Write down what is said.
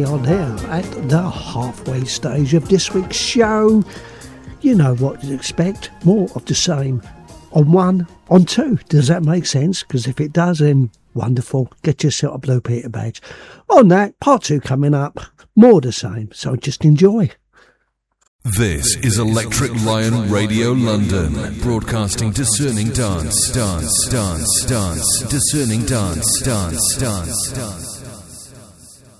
are now at the halfway stage of this week's show. You know what to expect, more of the same. On 1, on 2, does that make sense? Because if it does, then wonderful, get yourself a Blue Peter badge. On that, part 2 coming up, more the same, so just enjoy. This is Electric Lion Radio London, broadcasting discerning dance, discerning dance.